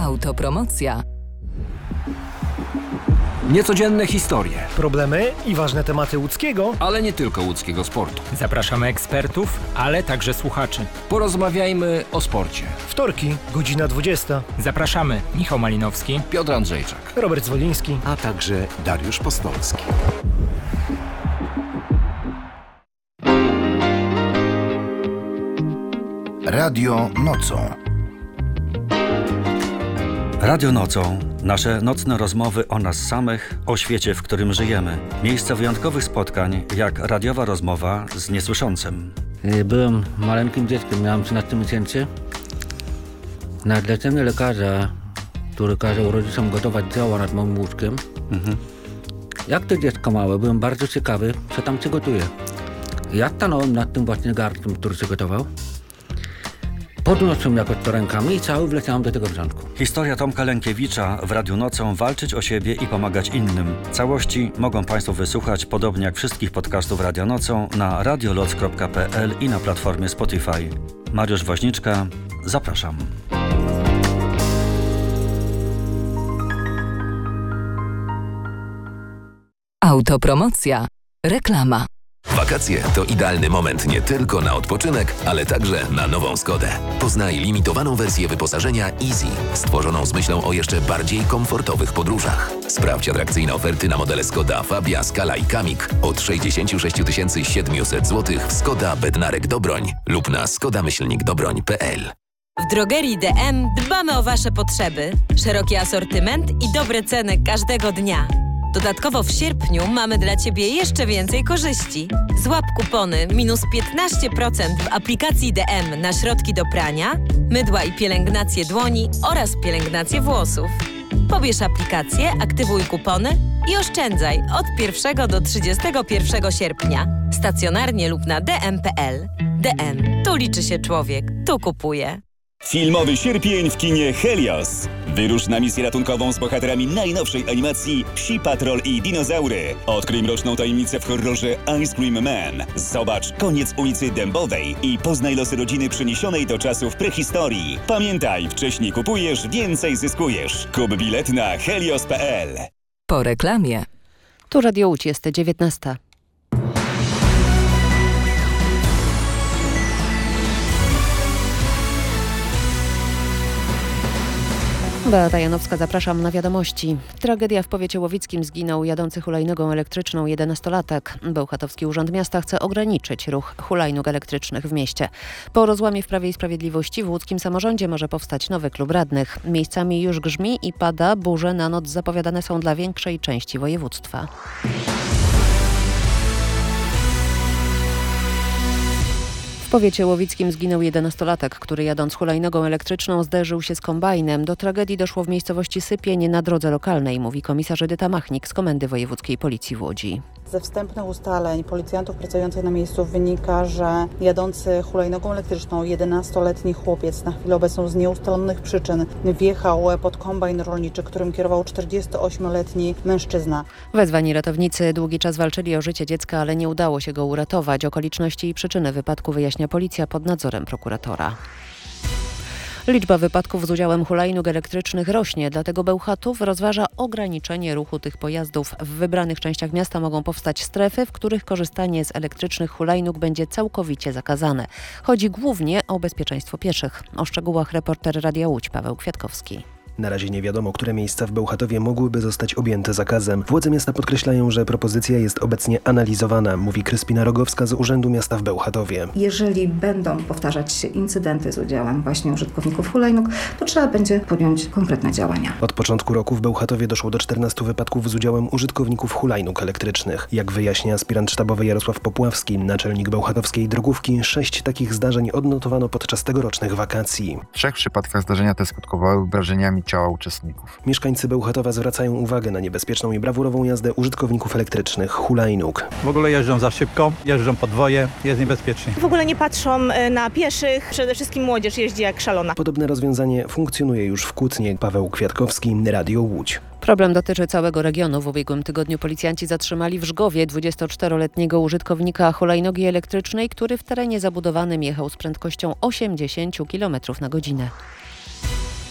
Autopromocja. Niecodzienne historie, problemy i ważne tematy łódzkiego, ale nie tylko łódzkiego sportu. Zapraszamy ekspertów, ale także słuchaczy. Porozmawiajmy o sporcie. Wtorki, godzina 20. Zapraszamy Michał Malinowski, Piotr Andrzejczak, Robert Zwoliński, a także Dariusz Postolski. Radio nocą. Radio nocą. Nasze nocne rozmowy o nas samych, o świecie, w którym żyjemy. Miejsce wyjątkowych spotkań, jak radiowa rozmowa z niesłyszącym. Byłem maleńkim dzieckiem, miałem 13 miesięcy. Na zlecenie lekarza, który kazał rodzicom gotować dzieła nad moim łóżkiem. Jak to dziecko małe, byłem bardzo ciekawy, co tam się gotuje. Ja stanąłem nad tym właśnie garnkiem, który się gotował. Podniosłem jakoś to rękami i cały wleciałem do tego wrzątku. Historia Tomka Lękiewicza w Radiu Nocą. Walczyć o siebie i pomagać innym. Całości mogą Państwo wysłuchać, podobnie jak wszystkich podcastów Radia Nocą, na radioloc.pl i na platformie Spotify. Mariusz Woźniczka, zapraszam. Autopromocja. Reklama. Wakacje to idealny moment nie tylko na odpoczynek, ale także na nową Skodę. Poznaj limitowaną wersję wyposażenia Easy, stworzoną z myślą o jeszcze bardziej komfortowych podróżach. Sprawdź atrakcyjne oferty na modele Skoda Fabia, Scala i Kamik od 66 700 zł w Skoda Bednarek Dobroń lub na skoda-dobroń.pl. W drogerii DM dbamy o Wasze potrzeby. Szeroki asortyment i dobre ceny każdego dnia. Dodatkowo w sierpniu mamy dla Ciebie jeszcze więcej korzyści. Złap kupony minus 15% w aplikacji DM na środki do prania, mydła i pielęgnację dłoni oraz pielęgnację włosów. Pobierz aplikację, aktywuj kupony i oszczędzaj od 1 do 31 sierpnia. Stacjonarnie lub na dm.pl. DM. Tu liczy się człowiek. Tu kupuje. Filmowy sierpień w kinie Helios. Wyrusz na misję ratunkową z bohaterami najnowszej animacji Psi Patrol i Dinozaury. Odkryj mroczną tajemnicę w horrorze Ice Cream Man. Zobacz Koniec ulicy Dębowej i poznaj losy rodziny przeniesionej do czasów prehistorii. Pamiętaj, wcześniej kupujesz, więcej zyskujesz. Kup bilet na helios.pl. Po reklamie. Tu Radio Łódź, jest 19. Beata Janowska, zapraszam na wiadomości. Tragedia w powiecie łowickim, zginął jadący hulajnogą elektryczną 11-latek. Bełchatowski Urząd Miasta chce ograniczyć ruch hulajnóg elektrycznych w mieście. Po rozłamie w Prawie i Sprawiedliwości w łódzkim samorządzie może powstać nowy klub radnych. Miejscami już grzmi i pada, burze na noc zapowiadane są dla większej części województwa. W powiecie łowickim zginął 11-latek, który jadąc hulajnogą elektryczną zderzył się z kombajnem. Do tragedii doszło w miejscowości Sypień na drodze lokalnej, mówi komisarz Edyta Machnik z Komendy Wojewódzkiej Policji w Łodzi. Ze wstępnych ustaleń policjantów pracujących na miejscu wynika, że jadący hulajnogą elektryczną 11-letni chłopiec na chwilę obecną z nieustalonych przyczyn wjechał pod kombajn rolniczy, którym kierował 48-letni mężczyzna. Wezwani ratownicy długi czas walczyli o życie dziecka, ale nie udało się go uratować. Okoliczności i przyczyny wypadku wyjaśnia policja pod nadzorem prokuratora. Liczba wypadków z udziałem hulajnóg elektrycznych rośnie, dlatego Bełchatów rozważa ograniczenie ruchu tych pojazdów. W wybranych częściach miasta mogą powstać strefy, w których korzystanie z elektrycznych hulajnóg będzie całkowicie zakazane. Chodzi głównie o bezpieczeństwo pieszych. O szczegółach reporter Radia Łódź Paweł Kwiatkowski. Na razie nie wiadomo, które miejsca w Bełchatowie mogłyby zostać objęte zakazem. Władze miasta podkreślają, że propozycja jest obecnie analizowana, mówi Kryspina Rogowska z Urzędu Miasta w Bełchatowie. Jeżeli będą powtarzać się incydenty z udziałem właśnie użytkowników hulajnóg, to trzeba będzie podjąć konkretne działania. Od początku roku w Bełchatowie doszło do 14 wypadków z udziałem użytkowników hulajnóg elektrycznych. Jak wyjaśnia aspirant sztabowy Jarosław Popławski, naczelnik bełchatowskiej drogówki, 6 takich zdarzeń odnotowano podczas tegorocznych wakacji. W 3 przypadkach zdarzenia te skutkowały obrażeniami ciała uczestników. Mieszkańcy Bełchatowa zwracają uwagę na niebezpieczną i brawurową jazdę użytkowników elektrycznych hulajnóg. W ogóle jeżdżą za szybko, jeżdżą podwoje, jest niebezpiecznie. W ogóle nie patrzą na pieszych, przede wszystkim młodzież jeździ jak szalona. Podobne rozwiązanie funkcjonuje już w Kutnie. Paweł Kwiatkowski, Radio Łódź. Problem dotyczy całego regionu. W ubiegłym tygodniu policjanci zatrzymali w Żgowie 24-letniego użytkownika hulajnogi elektrycznej, który w terenie zabudowanym jechał z prędkością 80 km na godzinę.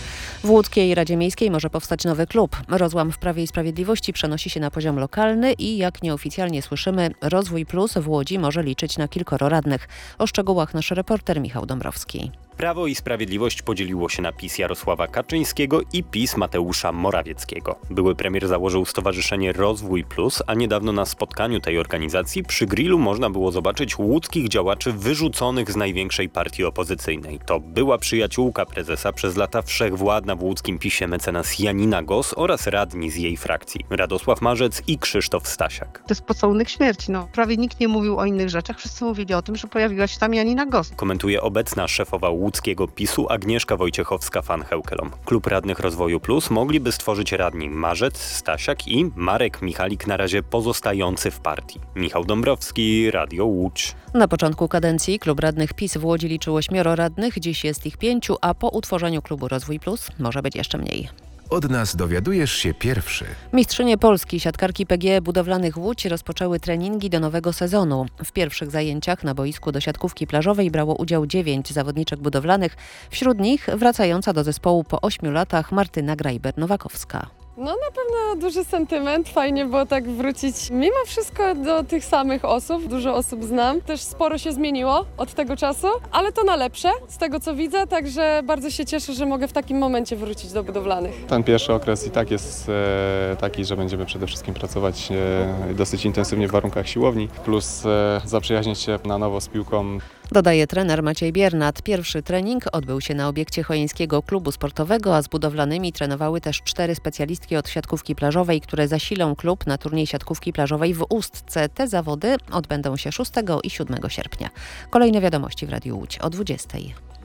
W Łódzkiej Radzie Miejskiej może powstać nowy klub. Rozłam w Prawie i Sprawiedliwości przenosi się na poziom lokalny i jak nieoficjalnie słyszymy, Rozwój Plus w Łodzi może liczyć na kilkoro radnych. O szczegółach nasz reporter Michał Dąbrowski. Prawo i Sprawiedliwość podzieliło się na PiS Jarosława Kaczyńskiego i PiS Mateusza Morawieckiego. Były premier założył Stowarzyszenie Rozwój Plus, a niedawno na spotkaniu tej organizacji przy grillu można było zobaczyć łódzkich działaczy wyrzuconych z największej partii opozycyjnej. To była przyjaciółka prezesa przez lata wszechwładna w łódzkim PiSie mecenas Janina Gos oraz radni z jej frakcji Radosław Marzec i Krzysztof Stasiak. To jest pocałunek śmierci. Prawie nikt nie mówił o innych rzeczach. Wszyscy mówili o tym, że pojawiła się tam Janina Gos. Komentuje obecna szefowa łódzkiego PiS-u Agnieszka Wojciechowska-Van-Heukelom. Klub Radnych Rozwoju Plus mogliby stworzyć radni Marzec, Stasiak i Marek Michalik, na razie pozostający w partii. Michał Dąbrowski, Radio Łódź. Na początku kadencji klub radnych PiS w Łodzi liczył 8 radnych, dziś jest ich 5, a po utworzeniu klubu Rozwój Plus może być jeszcze mniej. Od nas dowiadujesz się pierwszy. Mistrzynie Polski siatkarki PGE Budowlanych Łódź rozpoczęły treningi do nowego sezonu. W pierwszych zajęciach na boisku do siatkówki plażowej brało udział 9 zawodniczek budowlanych. Wśród nich wracająca do zespołu po 8 latach Martyna Grajber-Nowakowska. Na pewno duży sentyment. Fajnie było tak wrócić mimo wszystko do tych samych osób. Dużo osób znam. Też sporo się zmieniło od tego czasu, ale to na lepsze z tego co widzę, także bardzo się cieszę, że mogę w takim momencie wrócić do budowlanych. Ten pierwszy okres i tak jest taki, że będziemy przede wszystkim pracować dosyć intensywnie w warunkach siłowni, plus zaprzyjaźnić się na nowo z piłką. Dodaje trener Maciej Biernat. Pierwszy trening odbył się na obiekcie Chojeńskiego Klubu Sportowego, a z budowlanymi trenowały też 4 specjalistki od siatkówki plażowej, które zasilą klub na turniej siatkówki plażowej w Ustce. Te zawody odbędą się 6 i 7 sierpnia. Kolejne wiadomości w Radiu Łódź o 20.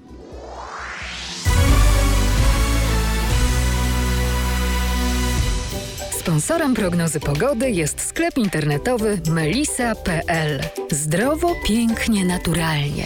Sponsorem prognozy pogody jest sklep internetowy melisa.pl. Zdrowo, pięknie, naturalnie.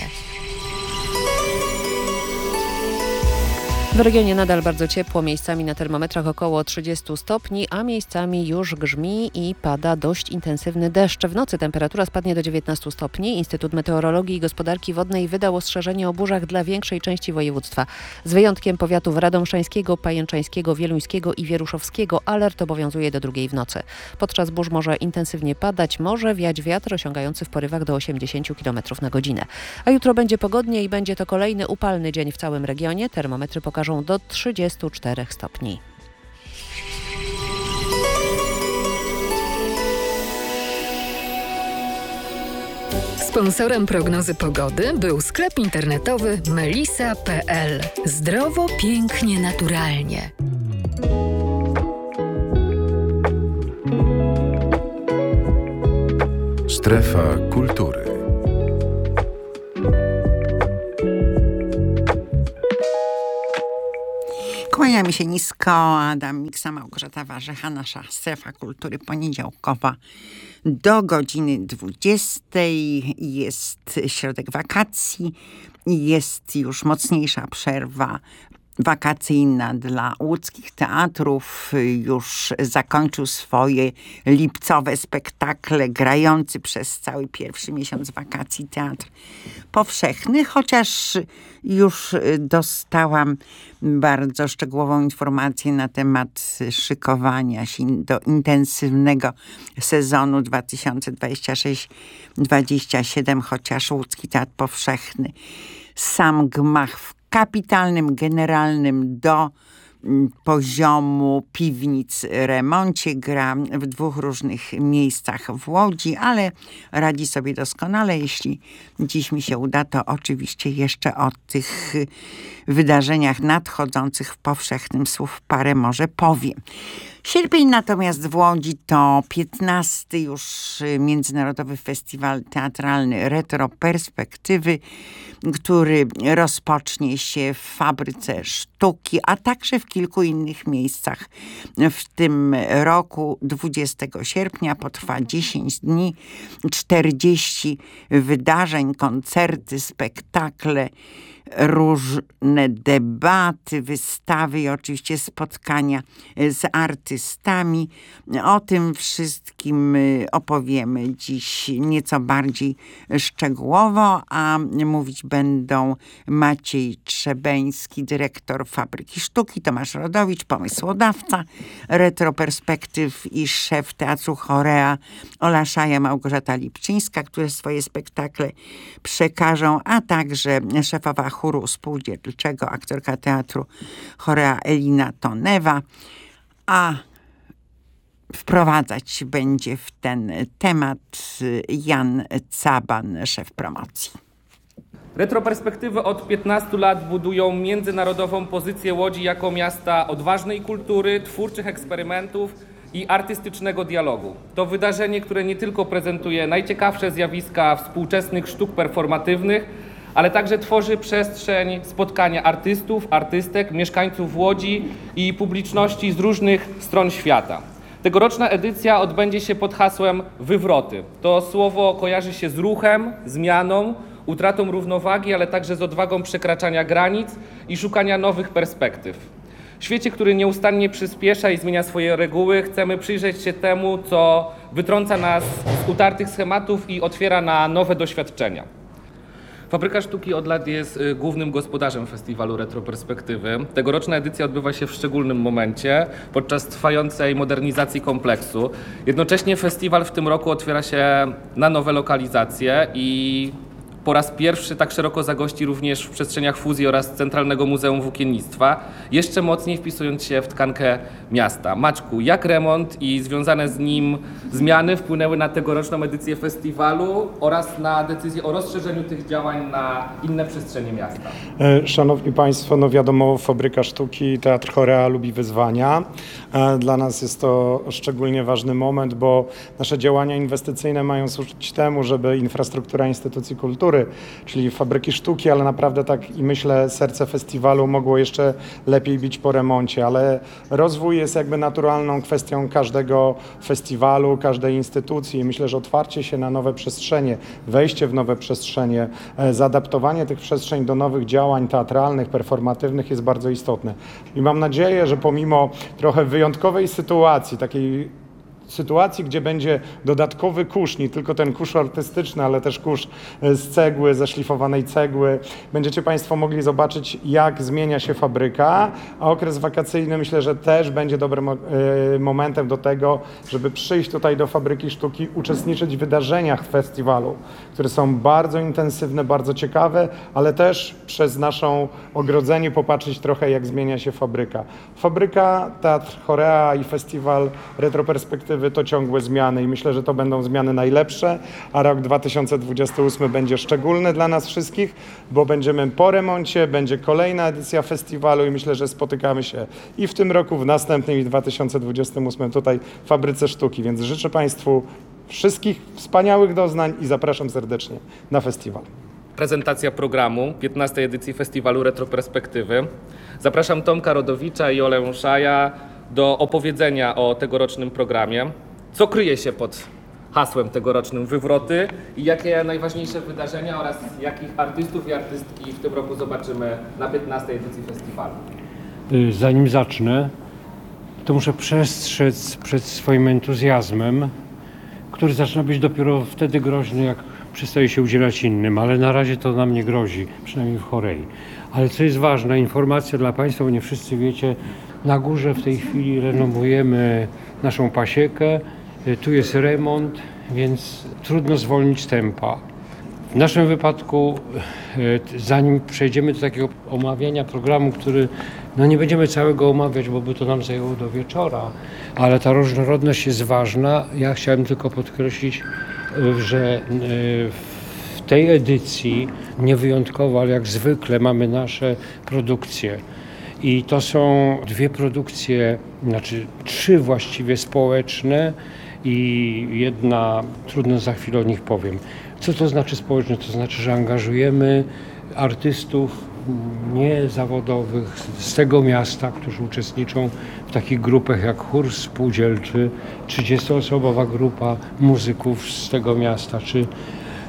W regionie nadal bardzo ciepło, miejscami na termometrach około 30 stopni, a miejscami już grzmi i pada dość intensywny deszcz. W nocy temperatura spadnie do 19 stopni. Instytut Meteorologii i Gospodarki Wodnej wydał ostrzeżenie o burzach dla większej części województwa. Z wyjątkiem powiatów radomszańskiego, pajęczańskiego, wieluńskiego i wieruszowskiego alert obowiązuje do 2 w nocy. Podczas burz może intensywnie padać, może wiać wiatr osiągający w porywach do 80 km na godzinę. A jutro będzie pogodnie i będzie to kolejny upalny dzień w całym regionie. Termometry pokażą do 34 stopni. Sponsorem prognozy pogody był sklep internetowy melisa.pl. Zdrowo, pięknie, naturalnie. Strefa kultury. Kłaniamy się nisko, Adam Miksa, Małgorzata Warzecha, nasza strefa kultury poniedziałkowa do godziny 20. Jest środek wakacji, jest już mocniejsza przerwa wakacyjna dla łódzkich teatrów. Już zakończył swoje lipcowe spektakle grający przez cały pierwszy miesiąc wakacji Teatr Powszechny, chociaż już dostałam bardzo szczegółową informację na temat szykowania się do intensywnego sezonu 2026-27, chociaż Łódzki Teatr Powszechny sam gmach w kapitalnym, generalnym do poziomu piwnic remoncie, gra w 2 różnych miejscach w Łodzi, ale radzi sobie doskonale. Jeśli dziś mi się uda, to oczywiście jeszcze o tych wydarzeniach nadchodzących w Powszechnym słów parę może powiem. Sierpień natomiast w Łodzi to 15. już Międzynarodowy Festiwal Teatralny Retro Perspektywy, który rozpocznie się w Fabryce Sztuki, a także w kilku innych miejscach. W tym roku 20 sierpnia potrwa 10 dni, 40 wydarzeń, koncerty, spektakle, różne debaty, wystawy i oczywiście spotkania z artystami. O tym wszystkim opowiemy dziś nieco bardziej szczegółowo, a mówić będą Maciej Trzebeński, dyrektor Fabryki Sztuki, Tomasz Rodowicz, pomysłodawca Retroperspektyw i szef Teatru Chorea Ola Szaja, Małgorzata Lipczyńska, które swoje spektakle przekażą, a także szefowa chóru spółdzielczego, aktorka Teatru Chorea Elina Tonewa, a wprowadzać będzie w ten temat Jan Caban, szef promocji. Retroperspektywy od 15 lat budują międzynarodową pozycję Łodzi jako miasta odważnej kultury, twórczych eksperymentów i artystycznego dialogu. To wydarzenie, które nie tylko prezentuje najciekawsze zjawiska współczesnych sztuk performatywnych, ale także tworzy przestrzeń spotkania artystów, artystek, mieszkańców Łodzi i publiczności z różnych stron świata. Tegoroczna edycja odbędzie się pod hasłem Wywroty. To słowo kojarzy się z ruchem, zmianą, utratą równowagi, ale także z odwagą przekraczania granic i szukania nowych perspektyw. W świecie, który nieustannie przyspiesza i zmienia swoje reguły, chcemy przyjrzeć się temu, co wytrąca nas z utartych schematów i otwiera na nowe doświadczenia. Fabryka Sztuki od lat jest głównym gospodarzem festiwalu Retroperspektywy. Tegoroczna edycja odbywa się w szczególnym momencie, podczas trwającej modernizacji kompleksu. Jednocześnie festiwal w tym roku otwiera się na nowe lokalizacje i po raz pierwszy tak szeroko zagości również w przestrzeniach fuzji oraz Centralnego Muzeum Włókiennictwa, jeszcze mocniej wpisując się w tkankę miasta. Maćku, jak remont i związane z nim zmiany wpłynęły na tegoroczną edycję festiwalu oraz na decyzję o rozszerzeniu tych działań na inne przestrzenie miasta? Szanowni Państwo, no wiadomo, Fabryka Sztuki, Teatr Chorea lubi wyzwania. Dla nas jest to szczególnie ważny moment, bo nasze działania inwestycyjne mają służyć temu, żeby infrastruktura instytucji kultury, czyli Fabryki Sztuki, ale naprawdę tak i myślę serce festiwalu mogło jeszcze lepiej bić po remoncie, ale rozwój jest jakby naturalną kwestią każdego festiwalu, każdej instytucji. Myślę, że otwarcie się na nowe przestrzenie, wejście w nowe przestrzenie, zaadaptowanie tych przestrzeni do nowych działań teatralnych, performatywnych jest bardzo istotne. I mam nadzieję, że pomimo trochę wyjątkowej sytuacji, takiej sytuacji, gdzie będzie dodatkowy kurz, nie tylko ten kurz artystyczny, ale też kurz z cegły, ze szlifowanej cegły. Będziecie Państwo mogli zobaczyć, jak zmienia się fabryka, a okres wakacyjny myślę, że też będzie dobrym momentem do tego, żeby przyjść tutaj do Fabryki Sztuki, uczestniczyć w wydarzeniach festiwalu, które są bardzo intensywne, bardzo ciekawe, ale też przez naszą ogrodzenie popatrzeć trochę, jak zmienia się fabryka. Fabryka, Teatr Chorea i Festiwal Retroperspektywy to ciągłe zmiany i myślę, że to będą zmiany najlepsze, a rok 2028 będzie szczególny dla nas wszystkich, bo będziemy po remoncie, będzie kolejna edycja festiwalu i myślę, że spotykamy się i w tym roku, w następnym i w 2028 tutaj w Fabryce Sztuki, więc życzę Państwu wszystkich wspaniałych doznań i zapraszam serdecznie na festiwal. Prezentacja programu 15. edycji festiwalu Retroperspektywy. Zapraszam Tomka Rodowicza i Olę Szaja do opowiedzenia o tegorocznym programie. Co kryje się pod hasłem tegorocznym Wywroty i jakie najważniejsze wydarzenia oraz jakich artystów i artystki w tym roku zobaczymy na 15. edycji festiwalu? Zanim zacznę, to muszę przestrzec przed swoim entuzjazmem, który zaczyna być dopiero wtedy groźny, jak przestaje się udzielać innym, ale na razie to nam nie grozi, przynajmniej w Chorei. Ale co jest ważne, informacja dla Państwa, bo nie wszyscy wiecie, na górze w tej chwili renowujemy naszą pasiekę, tu jest remont, więc trudno zwolnić tempa. W naszym wypadku, zanim przejdziemy do takiego omawiania programu, który nie będziemy całego omawiać, bo by to nam zajęło do wieczora, ale ta różnorodność jest ważna. Ja chciałem tylko podkreślić, że w tej edycji niewyjątkowo, ale jak zwykle mamy nasze produkcje. I to są dwie produkcje, znaczy trzy właściwie społeczne i jedna, trudno za chwilę o nich powiem. Co to znaczy społeczne? To znaczy, że angażujemy artystów niezawodowych z tego miasta, którzy uczestniczą w takich grupach jak chór spółdzielczy, 30-osobowa grupa muzyków z tego miasta, czy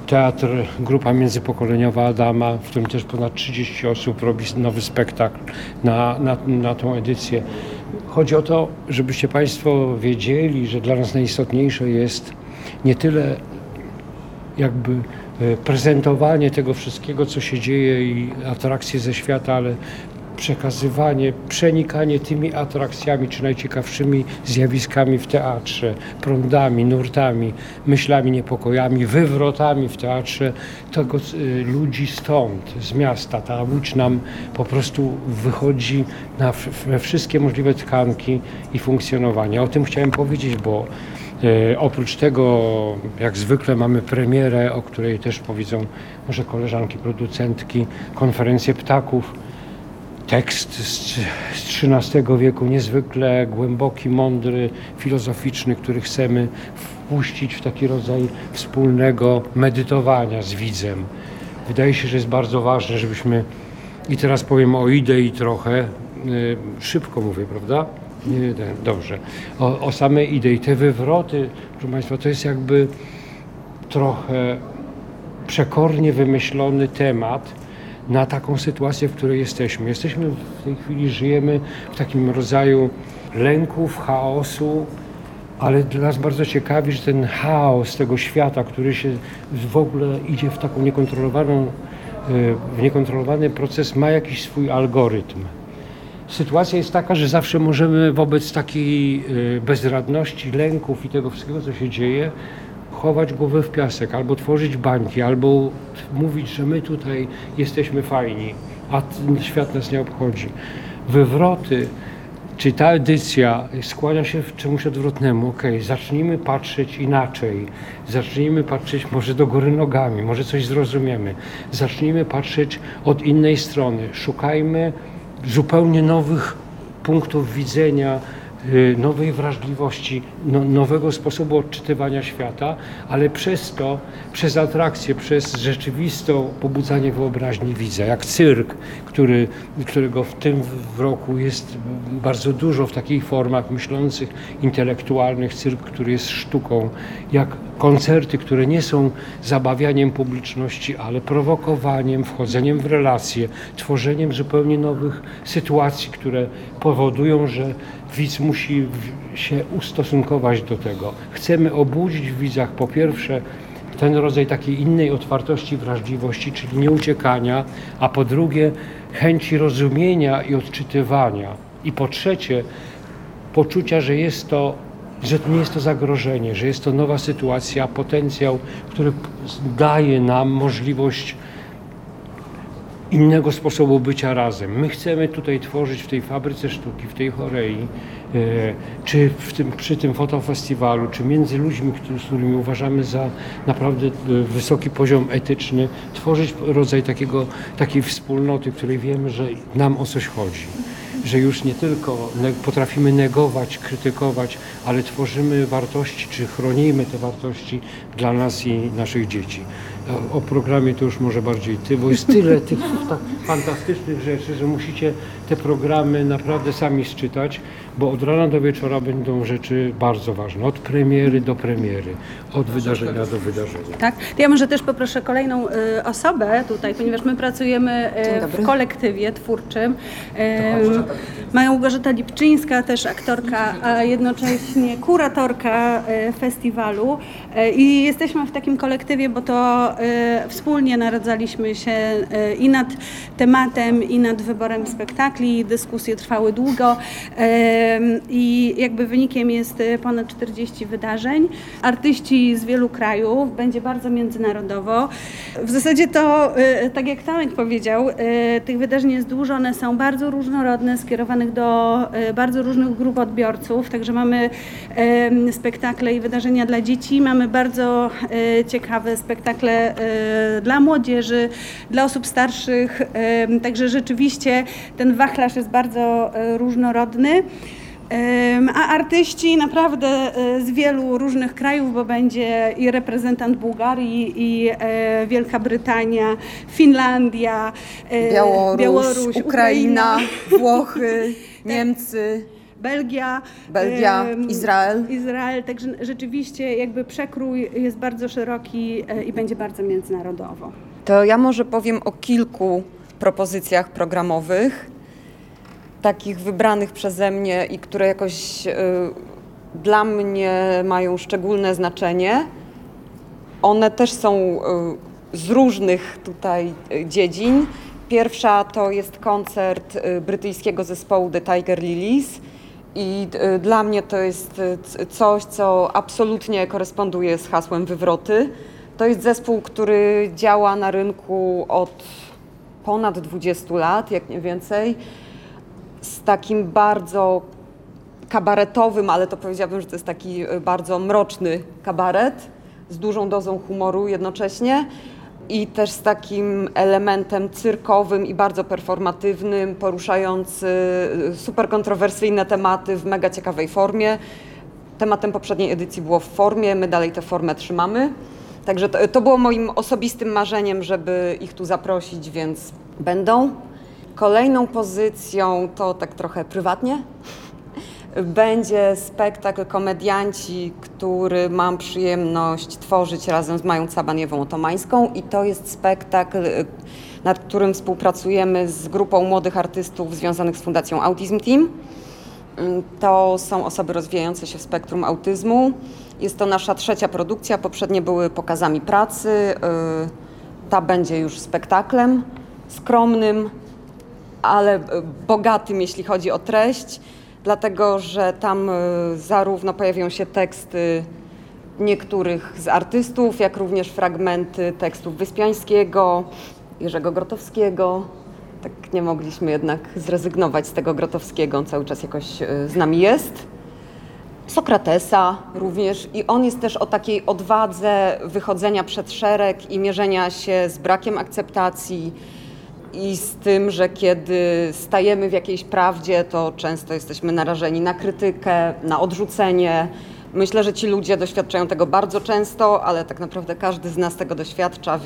teatr, grupa międzypokoleniowa Adama, w którym też ponad 30 osób robi nowy spektakl na tą edycję. Chodzi o to, żebyście Państwo wiedzieli, że dla nas najistotniejsze jest nie tyle jakby prezentowanie tego wszystkiego, co się dzieje i atrakcje ze świata, ale przekazywanie, przenikanie tymi atrakcjami czy najciekawszymi zjawiskami w teatrze, prądami, nurtami, myślami, niepokojami, wywrotami w teatrze tego ludzi stąd, z miasta. Ta łódź nam po prostu wychodzi we wszystkie możliwe tkanki i funkcjonowania. O tym chciałem powiedzieć, bo oprócz tego, jak zwykle, mamy premierę, o której też powiedzą może koleżanki producentki, konferencję ptaków. Tekst z XIII wieku, niezwykle głęboki, mądry, filozoficzny, który chcemy wpuścić w taki rodzaj wspólnego medytowania z widzem. Wydaje się, że jest bardzo ważne, żebyśmy, i teraz powiem o idei trochę, szybko mówię, prawda? Nie, dobrze. O samej idei. Te wywroty, proszę Państwa, to jest jakby trochę przekornie wymyślony temat na taką sytuację, w której jesteśmy. Jesteśmy w tej chwili, żyjemy w takim rodzaju lęków, chaosu, ale dla nas bardzo ciekawi, że ten chaos tego świata, który się w ogóle idzie w taką niekontrolowany proces, ma jakiś swój algorytm. Sytuacja jest taka, że zawsze możemy wobec takiej bezradności, lęków i tego wszystkiego, co się dzieje, chować głowę w piasek, albo tworzyć bańki, albo mówić, że my tutaj jesteśmy fajni, a świat nas nie obchodzi. Wywroty, czy ta edycja skłania się w czemuś odwrotnemu. Zacznijmy patrzeć inaczej. Zacznijmy patrzeć może do góry nogami, może coś zrozumiemy. Zacznijmy patrzeć od innej strony. Szukajmy zupełnie nowych punktów widzenia, nowej wrażliwości, nowego sposobu odczytywania świata, ale przez atrakcję, przez rzeczywiste pobudzanie wyobraźni widza, jak cyrk, którego w tym roku jest bardzo dużo w takich formach myślących, intelektualnych, cyrk, który jest sztuką, jak koncerty, które nie są zabawianiem publiczności, ale prowokowaniem, wchodzeniem w relacje, tworzeniem zupełnie nowych sytuacji, które powodują, że widz musi się ustosunkować do tego. Chcemy obudzić w widzach po pierwsze ten rodzaj takiej innej otwartości, wrażliwości, czyli nieuciekania, a po drugie chęci rozumienia i odczytywania. I po trzecie poczucia, że nie jest to zagrożenie, że jest to nowa sytuacja, potencjał, który daje nam możliwość innego sposobu bycia razem. My chcemy tutaj tworzyć w tej fabryce sztuki, w tej chorei, czy przy tym fotofestiwalu, czy między ludźmi, z którymi uważamy za naprawdę wysoki poziom etyczny, tworzyć rodzaj takiej wspólnoty, w której wiemy, że nam o coś chodzi. Że już nie tylko potrafimy negować, krytykować, ale tworzymy wartości, czy chronimy te wartości dla nas i naszych dzieci. O programie to już może bardziej ty, bo jest tyle tych fantastycznych rzeczy, że musicie te programy naprawdę sami sczytać, bo od rana do wieczora będą rzeczy bardzo ważne. Od premiery do premiery, od wydarzenia do wydarzenia. Tak? To ja może też poproszę kolejną osobę tutaj, ponieważ my pracujemy w kolektywie twórczym. Małgorzata Lipczyńska, też aktorka, a jednocześnie kuratorka festiwalu. I jesteśmy w takim kolektywie, bo to wspólnie naradzaliśmy się i nad tematem, i nad wyborem spektakli. Dyskusje trwały długo i jakby wynikiem jest ponad 40 wydarzeń. Artyści z wielu krajów, będzie bardzo międzynarodowo. W zasadzie to, tak jak Tomek powiedział, tych wydarzeń jest dużo, one są bardzo różnorodne, skierowanych do bardzo różnych grup odbiorców, także mamy spektakle i wydarzenia dla dzieci, mamy bardzo ciekawe spektakle dla młodzieży, dla osób starszych, także rzeczywiście ten wachlarz jest bardzo różnorodny. A artyści naprawdę z wielu różnych krajów, bo będzie i reprezentant Bułgarii, i Wielka Brytania, Finlandia, Białoruś, Ukraina, Włochy, Niemcy. Belgia, Izrael, także rzeczywiście jakby przekrój jest bardzo szeroki i będzie bardzo międzynarodowo. To ja może powiem o kilku propozycjach programowych, takich wybranych przeze mnie i które jakoś dla mnie mają szczególne znaczenie. One też są z różnych tutaj dziedzin. Pierwsza to jest koncert brytyjskiego zespołu The Tiger Lilies i dla mnie to jest coś, co absolutnie koresponduje z hasłem Wywroty. To jest zespół, który działa na rynku od ponad 20 lat, jak nie więcej, z takim bardzo kabaretowym, ale to powiedziałabym, że to jest taki bardzo mroczny kabaret, z dużą dozą humoru jednocześnie i też z takim elementem cyrkowym i bardzo performatywnym, poruszający super kontrowersyjne tematy w mega ciekawej formie. Tematem poprzedniej edycji było w formie, my dalej tę formę trzymamy. Także to było moim osobistym marzeniem, żeby ich tu zaprosić, więc będą. Kolejną pozycją, to tak trochę prywatnie, będzie spektakl Komedianci, który mam przyjemność tworzyć razem z Mają Cabaniewą-Otomańską i to jest spektakl, nad którym współpracujemy z grupą młodych artystów związanych z Fundacją Autism Team. To są osoby rozwijające się w spektrum autyzmu. Jest to nasza 3. produkcja, poprzednie były pokazami pracy. Ta będzie już spektaklem skromnym, ale bogatym, jeśli chodzi o treść, dlatego że tam zarówno pojawią się teksty niektórych z artystów, jak również fragmenty tekstów Wyspiańskiego, Jerzego Grotowskiego. Tak nie mogliśmy jednak zrezygnować z tego Grotowskiego, on cały czas jakoś z nami jest. Sokratesa również i on jest też o takiej odwadze wychodzenia przed szereg i mierzenia się z brakiem akceptacji i z tym, że kiedy stajemy w jakiejś prawdzie, to często jesteśmy narażeni na krytykę, na odrzucenie. Myślę, że ci ludzie doświadczają tego bardzo często, ale tak naprawdę każdy z nas tego doświadcza,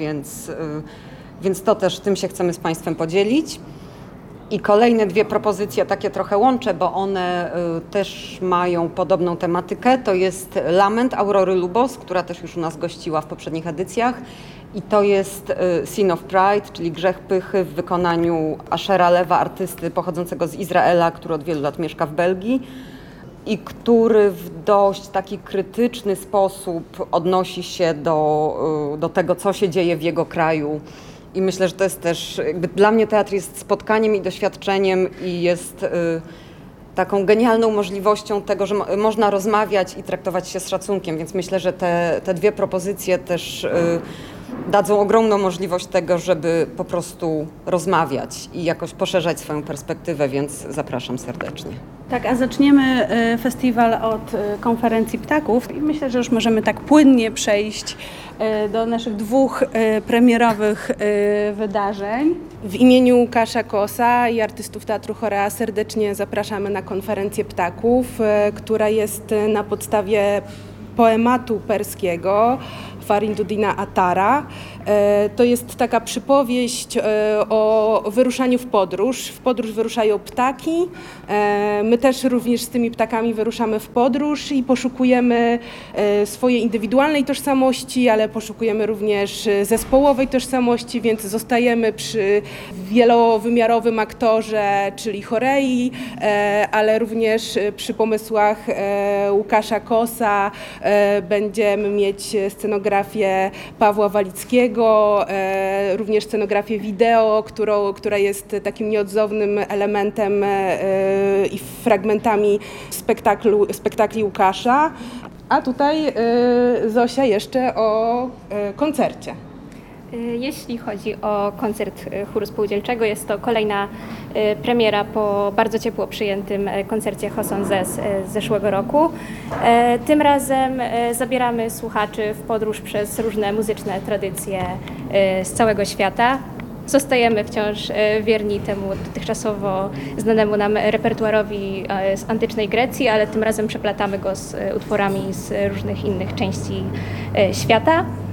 więc to też tym się chcemy z Państwem podzielić. I kolejne 2 propozycje takie trochę łączę, bo one też mają podobną tematykę. To jest Lament Aurory Lubos, która też już u nas gościła w poprzednich edycjach. I to jest Sin of Pride, czyli Grzech Pychy w wykonaniu Ashera Lewa, artysty pochodzącego z Izraela, który od wielu lat mieszka w Belgii i który w dość taki krytyczny sposób odnosi się do tego, co się dzieje w jego kraju. I myślę, że to jest też, jakby dla mnie teatr jest spotkaniem i doświadczeniem i jest taką genialną możliwością tego, że można rozmawiać i traktować się z szacunkiem, więc myślę, że te 2 propozycje też dadzą ogromną możliwość tego, żeby po prostu rozmawiać i jakoś poszerzać swoją perspektywę, więc zapraszam serdecznie. Tak, a zaczniemy festiwal od konferencji ptaków i myślę, że już możemy tak płynnie przejść do naszych 2 premierowych wydarzeń. W imieniu Łukasza Kosa i artystów Teatru Chorea serdecznie zapraszamy na konferencję ptaków, która jest na podstawie poematu perskiego Farinduddina Atara. To jest taka przypowieść o wyruszaniu w podróż. W podróż wyruszają ptaki. My też również z tymi ptakami wyruszamy w podróż i poszukujemy swojej indywidualnej tożsamości, ale poszukujemy również zespołowej tożsamości, więc zostajemy przy wielowymiarowym aktorze, czyli Chorei, ale również przy pomysłach Łukasza Kosa. Będziemy mieć scenografię Pawła Walickiego, również scenografię wideo, która jest takim elementem i fragmentami spektakli Łukasza. A tutaj Zosia jeszcze o koncercie. Jeśli chodzi o koncert chóru spółdzielczego, jest to kolejna premiera po bardzo ciepło przyjętym koncercie Hosonze z zeszłego roku. Tym razem zabieramy słuchaczy w podróż przez różne muzyczne tradycje z całego świata. Zostajemy wciąż wierni temu dotychczasowo znanemu nam repertuarowi z antycznej Grecji, ale tym razem przeplatamy go z utworami z różnych innych części świata.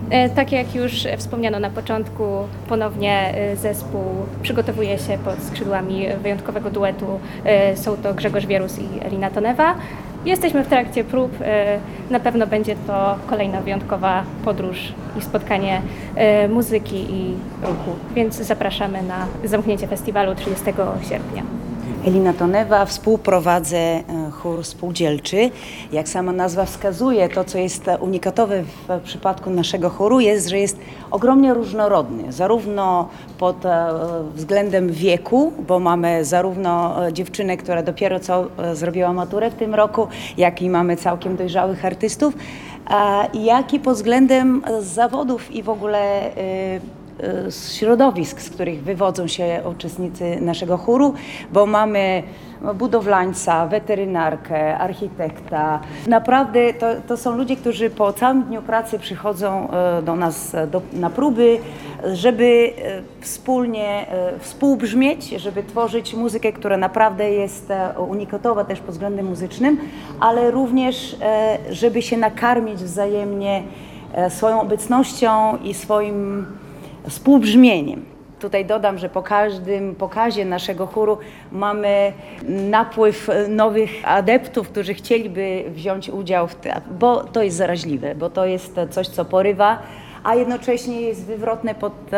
Tak jak już wspomniano na początku, ponownie zespół przygotowuje się pod skrzydłami wyjątkowego duetu. Są to Grzegorz Wierus i Elina Tonewa. Jesteśmy w trakcie prób. Na pewno będzie to kolejna wyjątkowa podróż i spotkanie muzyki i ruchu, więc zapraszamy na zamknięcie festiwalu 30 sierpnia. Elina Tonewa, współprowadzę chór spółdzielczy. Jak sama nazwa wskazuje, to co jest unikatowe w przypadku naszego chóru jest, że jest ogromnie różnorodny, zarówno pod względem wieku, bo mamy zarówno dziewczynę, która dopiero co zrobiła maturę w tym roku, jak i mamy całkiem dojrzałych artystów, jak i pod względem zawodów i w ogóle środowisk, z których wywodzą się uczestnicy naszego chóru, bo mamy budowlańca, weterynarkę, architekta. Naprawdę to są ludzie, którzy po całym dniu pracy przychodzą do nas na próby, żeby wspólnie współbrzmieć, żeby tworzyć muzykę, która naprawdę jest unikatowa też pod względem muzycznym, ale również żeby się nakarmić wzajemnie swoją obecnością i swoim współbrzmieniem. Tutaj dodam, że po każdym pokazie naszego chóru mamy napływ nowych adeptów, którzy chcieliby wziąć udział w tym, bo to jest zaraźliwe, bo to jest coś, co porywa, a jednocześnie jest wywrotne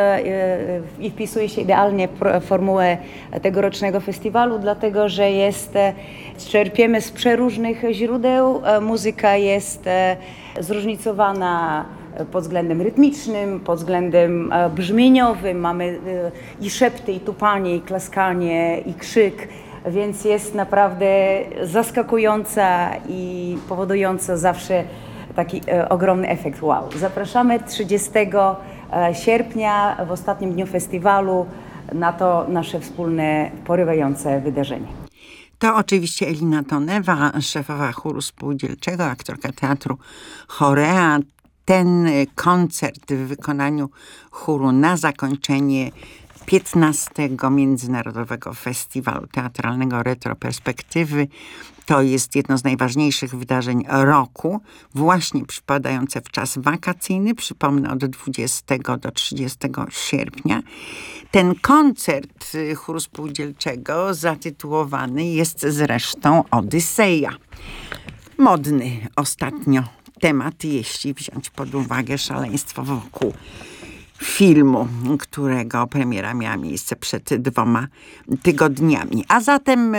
i wpisuje się idealnie w formułę tegorocznego festiwalu, dlatego że czerpiemy z przeróżnych źródeł. Muzyka jest zróżnicowana pod względem rytmicznym, pod względem brzmieniowym. Mamy i szepty, i tupanie, i klaskanie, i krzyk, więc jest naprawdę zaskakująca i powodująca zawsze taki ogromny efekt wow. Zapraszamy 30 sierpnia w ostatnim dniu festiwalu na to nasze wspólne, porywające wydarzenie. To oczywiście Elina Tonewa, szefowa chóru spółdzielczego, aktorka teatru Chorea. Ten koncert w wykonaniu chóru na zakończenie 15. Międzynarodowego Festiwalu Teatralnego Retroperspektywy to jest jedno z najważniejszych wydarzeń roku, właśnie przypadające w czas wakacyjny, przypomnę od 20 do 30 sierpnia. Ten koncert chóru spółdzielczego zatytułowany jest zresztą Odyseja. Modny ostatnio temat, jeśli wziąć pod uwagę szaleństwo wokół filmu, którego premiera miała miejsce przed 2 tygodniami. A zatem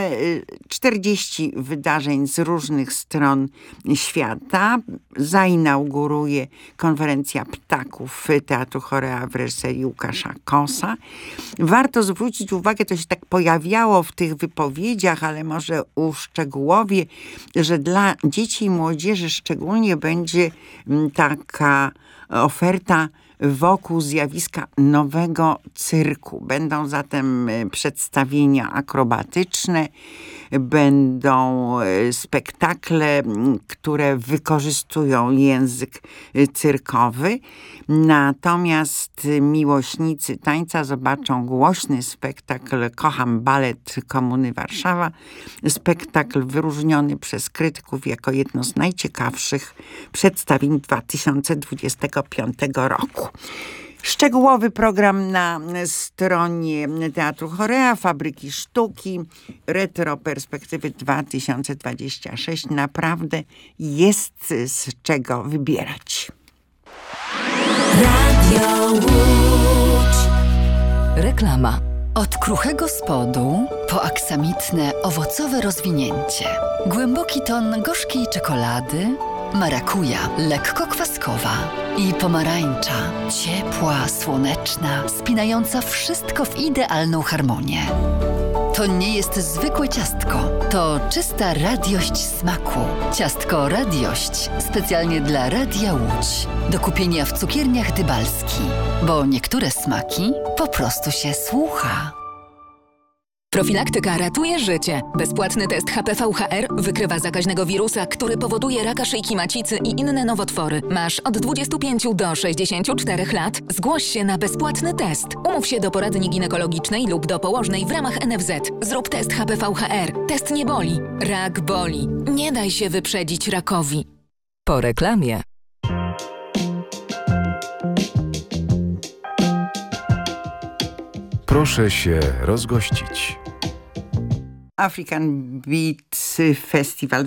40 wydarzeń z różnych stron świata zainauguruje konferencja ptaków Teatru Chorea w reżyserii Łukasza Kosa. Warto zwrócić uwagę, to się tak pojawiało w tych wypowiedziach, ale może uszczegółowię, że dla dzieci i młodzieży szczególnie będzie taka oferta wokół zjawiska nowego cyrku. Będą zatem przedstawienia akrobatyczne, będą spektakle, które wykorzystują język cyrkowy. Natomiast miłośnicy tańca zobaczą głośny spektakl Kocham Balet Komuny Warszawa. Spektakl wyróżniony przez krytyków jako jedno z najciekawszych przedstawień 2025 roku. Szczegółowy program na stronie Teatru Chorea, Fabryki Sztuki, Retroperspektywy 2026. Naprawdę jest z czego wybierać. Radio Łódź. Reklama. Od kruchego spodu po aksamitne, owocowe rozwinięcie. Głęboki ton gorzkiej czekolady, marakuja, lekko kwaskowa i pomarańcza, ciepła, słoneczna, spinająca wszystko w idealną harmonię. To nie jest zwykłe ciastko, to czysta radiość smaku. Ciastko Radiość, specjalnie dla Radia Łódź. Do kupienia w cukierniach Dybalski, bo niektóre smaki po prostu się słucha. Profilaktyka ratuje życie. Bezpłatny test HPV-HR wykrywa zakaźnego wirusa, który powoduje raka szyjki macicy i inne nowotwory. Masz od 25 do 64 lat? Zgłoś się na bezpłatny test. Umów się do poradni ginekologicznej lub do położnej w ramach NFZ. Zrób test HPV-HR. Test nie boli. Rak boli. Nie daj się wyprzedzić rakowi. Po reklamie. Proszę się rozgościć. African Beat Festival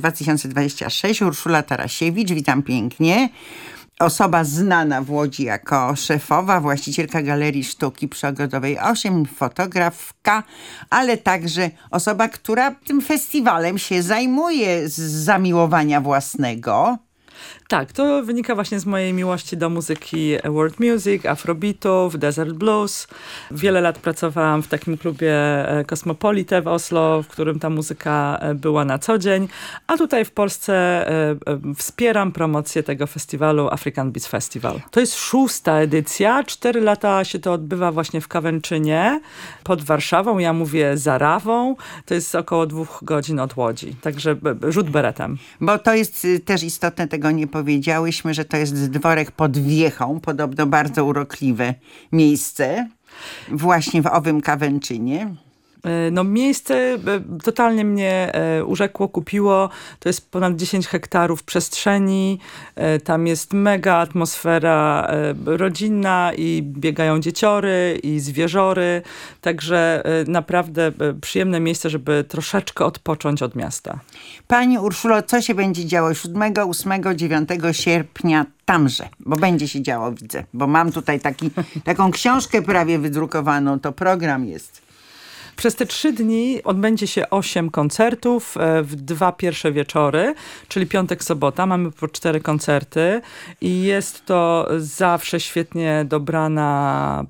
2026. Urszula Tarasiewicz, witam pięknie. Osoba znana w Łodzi jako szefowa, właścicielka Galerii Sztuki przy Ogrodowej 8, fotografka, ale także osoba, która tym festiwalem się zajmuje z zamiłowania własnego. Tak, to wynika właśnie z mojej miłości do muzyki world music, afrobeatów, desert blues. Wiele lat pracowałam w takim klubie Cosmopolite w Oslo, w którym ta muzyka była na co dzień, a tutaj w Polsce wspieram promocję tego festiwalu African Beats Festival. To jest 6. edycja, 4 lata się to odbywa właśnie w Kawęczynie pod Warszawą, ja mówię Zarawą, to jest około 2 godzin od Łodzi, także rzut beretem. Bo to jest też istotne, tego nie powiedziałyśmy, że to jest dworek pod Wiechą, podobno bardzo urokliwe miejsce, właśnie w owym Kawęczynie. No miejsce totalnie mnie urzekło, kupiło. To jest ponad 10 hektarów przestrzeni. Tam jest mega atmosfera rodzinna i biegają dzieciory i zwierzory. Także naprawdę przyjemne miejsce, żeby troszeczkę odpocząć od miasta. Pani Urszulo, co się będzie działo 7, 8, 9 sierpnia tamże? Bo będzie się działo, widzę. Bo mam tutaj taką książkę prawie wydrukowaną. To program jest. Przez te 3 dni odbędzie się 8 koncertów w 2 pierwsze wieczory, czyli piątek, sobota. Mamy po 4 koncerty i jest to zawsze świetnie dobrana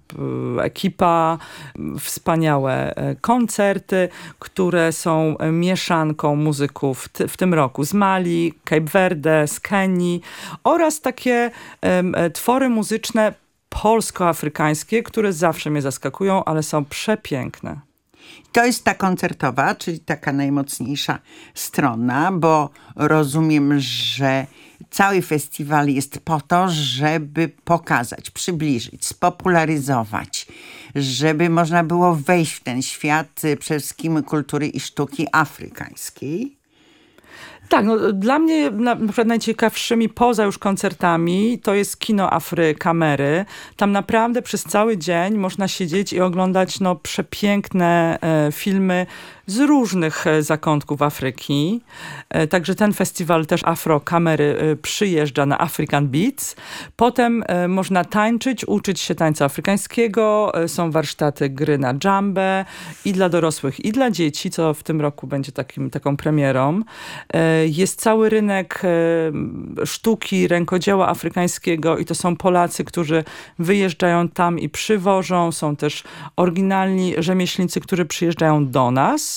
ekipa, wspaniałe koncerty, które są mieszanką muzyków w tym roku z Mali, Cape Verde, z Kenii oraz takie twory muzyczne polsko-afrykańskie, które zawsze mnie zaskakują, ale są przepiękne. To jest ta koncertowa, czyli taka najmocniejsza strona, bo rozumiem, że cały festiwal jest po to, żeby pokazać, przybliżyć, spopularyzować, żeby można było wejść w ten świat przede wszystkim kultury i sztuki afrykańskiej. Tak, no, dla mnie na przykład najciekawszymi poza już koncertami to jest kino Afrykamery. Tam naprawdę przez cały dzień można siedzieć i oglądać przepiękne filmy z różnych zakątków Afryki. Także ten festiwal też Afrokamery przyjeżdża na African Beats. Potem można tańczyć, uczyć się tańca afrykańskiego. Są warsztaty gry na dżambę i dla dorosłych, i dla dzieci, co w tym roku będzie taką premierą. Jest cały rynek sztuki, rękodzieła afrykańskiego i to są Polacy, którzy wyjeżdżają tam i przywożą. Są też oryginalni rzemieślnicy, którzy przyjeżdżają do nas.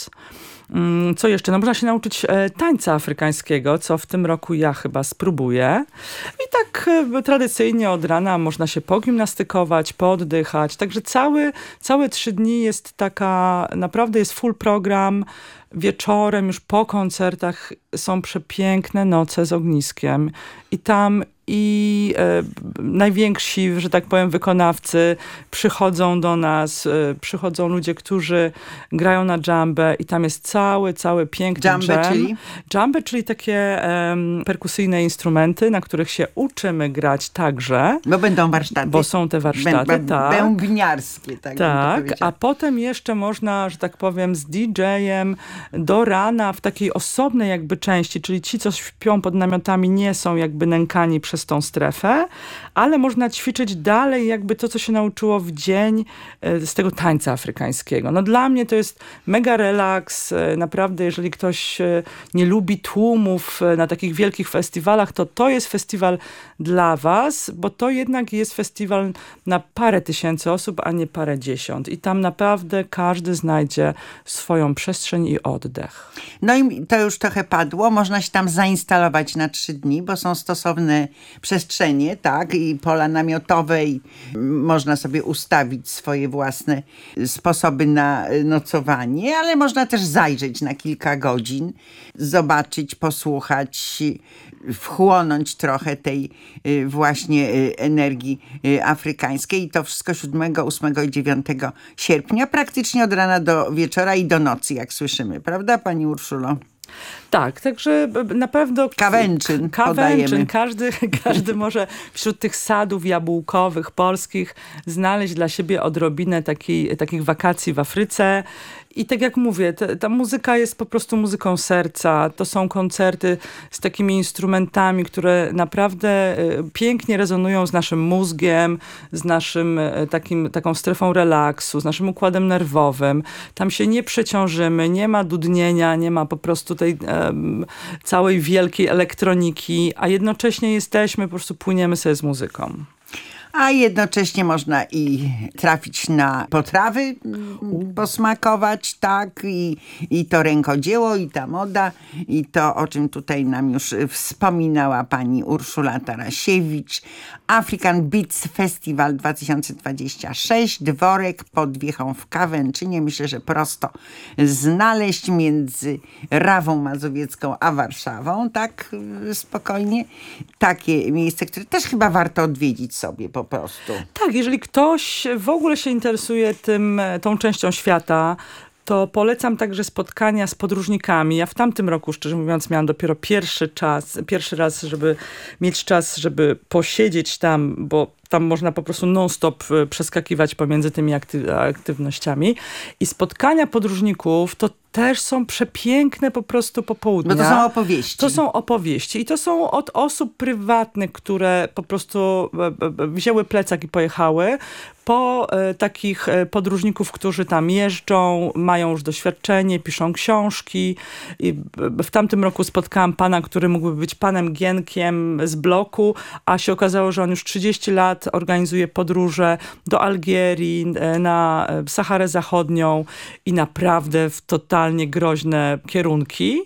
Co jeszcze? No można się nauczyć tańca afrykańskiego, co w tym roku ja chyba spróbuję. I tak tradycyjnie od rana można się pogimnastykować, pooddychać. Także całe 3 dni jest naprawdę jest full program. Wieczorem już po koncertach są przepiękne noce z ogniskiem i tam najwięksi, że tak powiem, wykonawcy przychodzą do nas, przychodzą ludzie, którzy grają na dżambę i tam jest cały piękny dżambę, czyli? Dżambę, czyli takie perkusyjne instrumenty, na których się uczymy grać także. Bo będą warsztaty. Bo są te warsztaty, tak. Bębniarskie, tak. Tak, a potem jeszcze można, że tak powiem, z DJ-em do rana w takiej osobnej jakby części, czyli ci, co śpią pod namiotami, nie są jakby nękani przez tą strefę, ale można ćwiczyć dalej jakby to, co się nauczyło w dzień z tego tańca afrykańskiego. No dla mnie to jest mega relaks. Naprawdę, jeżeli ktoś nie lubi tłumów na takich wielkich festiwalach, to jest festiwal dla was, bo to jednak jest festiwal na parę tysięcy osób, a nie parę dziesiąt. I tam naprawdę każdy znajdzie swoją przestrzeń i oddech. No i to już trochę padło. Można się tam zainstalować na 3 dni, bo są stosowne przestrzenie, tak, i pola namiotowe i można sobie ustawić swoje własne sposoby na nocowanie, ale można też zajrzeć na kilka godzin, zobaczyć, posłuchać, wchłonąć trochę tej właśnie energii afrykańskiej i to wszystko 7, 8 i 9 sierpnia, praktycznie od rana do wieczora i do nocy, jak słyszymy, prawda, pani Urszulo? Tak, także na pewno... Kawęczyn Każdy może wśród tych sadów jabłkowych polskich znaleźć dla siebie odrobinę takich wakacji w Afryce. I tak jak mówię, ta muzyka jest po prostu muzyką serca. To są koncerty z takimi instrumentami, które naprawdę pięknie rezonują z naszym mózgiem, z naszym taką strefą relaksu, z naszym układem nerwowym. Tam się nie przeciążymy, nie ma dudnienia, nie ma po prostu tej całej wielkiej elektroniki, a jednocześnie po prostu płyniemy sobie z muzyką. A jednocześnie można i trafić na potrawy, posmakować, tak, i to rękodzieło, i ta moda, i to, o czym tutaj nam już wspominała pani Urszula Tarasiewicz. African Beats Festival 2026, Dworek pod Wiechą w Kawęczynie. Myślę, że prosto znaleźć między Rawą Mazowiecką a Warszawą, tak spokojnie. Takie miejsce, które też chyba warto odwiedzić sobie po prostu. Tak, jeżeli ktoś w ogóle się interesuje tą częścią świata, to polecam także spotkania z podróżnikami. Ja w tamtym roku, szczerze mówiąc, miałam dopiero pierwszy raz, żeby mieć czas, żeby posiedzieć tam, bo tam można po prostu non-stop przeskakiwać pomiędzy tymi aktywnościami. I spotkania podróżników to też są przepiękne po prostu popołudnia. Bo to są opowieści. To są opowieści. I to są od osób prywatnych, które po prostu wzięły plecak i pojechały, po takich podróżników, którzy tam jeżdżą, mają już doświadczenie, piszą książki. I w tamtym roku spotkałam pana, który mógłby być panem Gienkiem z bloku, a się okazało, że on już 30 lat organizuje podróże do Algierii, na Saharę Zachodnią i naprawdę w totalnie groźne kierunki.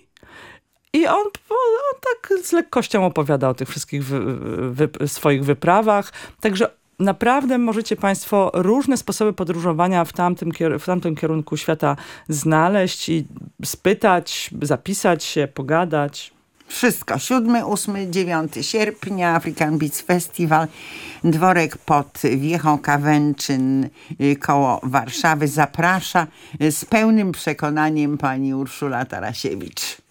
I on tak z lekkością opowiada o tych wszystkich swoich wyprawach. Także naprawdę możecie państwo różne sposoby podróżowania w tamtym kierunku świata znaleźć i spytać, zapisać się, pogadać. Wszystko. 7, 8, 9 sierpnia African Beats Festival, Dworek pod Wiechą Kawęczyn koło Warszawy. Zaprasza z pełnym przekonaniem pani Urszula Tarasiewicz.